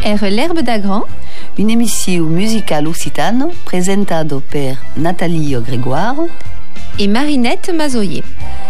Era l'herbe d'Agran, un'emissione musicale occitano presentata per Nathalie Grégoire et Marinette Mazoyer.